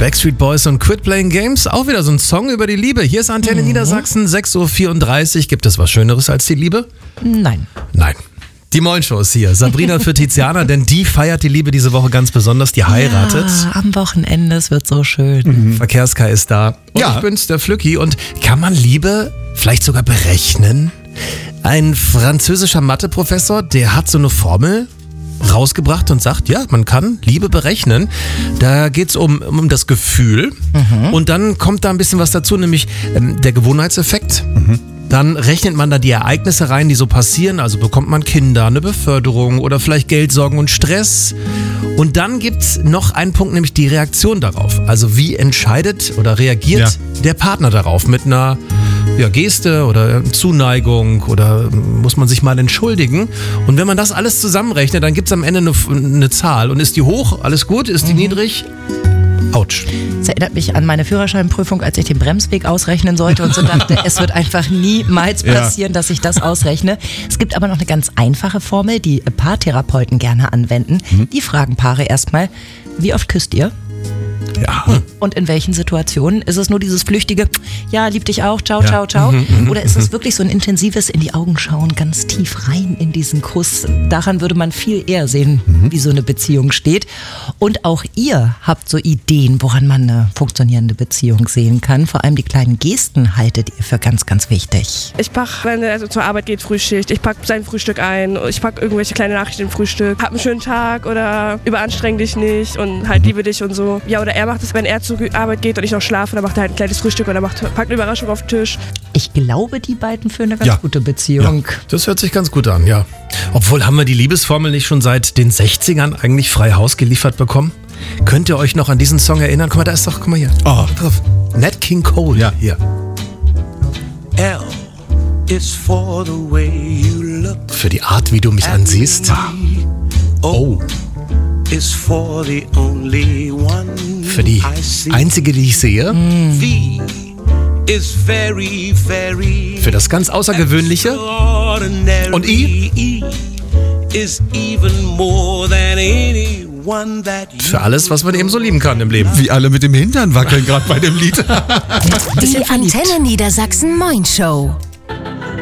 Backstreet Boys und Quit Playing Games, auch wieder so ein Song über die Liebe. Hier ist Antenne Niedersachsen, 6.34 Uhr. Gibt es was Schöneres als die Liebe? Nein. Nein. Die Moin-Show ist hier. Sabrina für Tiziana, denn die feiert die Liebe diese Woche ganz besonders. Die heiratet. Ja, am Wochenende, es wird so schön. Verkehrskai ist da. Und ich bin's, der Flücki. Und kann man Liebe vielleicht sogar berechnen? Ein französischer Matheprofessor, der hat so eine Formel rausgebracht und sagt, ja, man kann Liebe berechnen. Da geht's um das Gefühl. Und dann kommt da ein bisschen was dazu, nämlich der Gewohnheitseffekt. Dann rechnet man da die Ereignisse rein, die so passieren. Also bekommt man Kinder, eine Beförderung oder vielleicht Geldsorgen und Stress. Und dann gibt's noch einen Punkt, nämlich die Reaktion darauf. Also wie entscheidet oder reagiert der Partner darauf? Mit einer Geste oder Zuneigung oder muss man sich mal entschuldigen? Und wenn man das alles zusammenrechnet, dann gibt's am Ende eine Zahl. Und ist die hoch, alles gut, ist die niedrig? Autsch. Das erinnert mich an meine Führerscheinprüfung, als ich den Bremsweg ausrechnen sollte und so dachte, es wird einfach niemals passieren, dass ich das ausrechne. Es gibt aber noch eine ganz einfache Formel, die Paartherapeuten gerne anwenden. Die fragen Paare erstmal, wie oft küsst ihr? Ja. Und in welchen Situationen? Ist es nur dieses flüchtige, ja, lieb dich auch, ciao, ciao, ciao? Oder ist es wirklich so ein intensives in die Augen schauen, ganz tief rein in diesen Kuss? Daran würde man viel eher sehen, wie so eine Beziehung steht. Und auch ihr habt so Ideen, woran man eine funktionierende Beziehung sehen kann. Vor allem die kleinen Gesten haltet ihr für ganz, ganz wichtig. Ich packe, wenn er zur Arbeit geht, Frühschicht. Ich packe sein Frühstück ein. Ich packe irgendwelche kleine Nachrichten im Frühstück. Hab einen schönen Tag oder überanstreng dich nicht und halt liebe dich und so. Ja, oder er macht es, wenn er zur Arbeit geht und ich noch schlafe, dann macht er halt ein kleines Frühstück oder packt eine Überraschung auf den Tisch. Ich glaube, die beiden führen eine ganz gute Beziehung. Ja, das hört sich ganz gut an, ja. Obwohl, haben wir die Liebesformel nicht schon seit den 60ern eigentlich frei Haus geliefert bekommen? Könnt ihr euch noch an diesen Song erinnern? Guck mal, da ist doch, guck mal hier. Oh, drauf. Nat King Cole, hier. L is for the way you look. Für die Art, wie du mich ansiehst. O is for the only one. Für die einzige, die ich sehe. V is very, very Für das ganz Außergewöhnliche. ordinary. Und I? E is even more than anyone that you Für alles, was man eben so lieben kann im Leben. Wie alle mit dem Hintern wackeln gerade bei dem Lied. Die Antenne Niedersachsen Moin Show.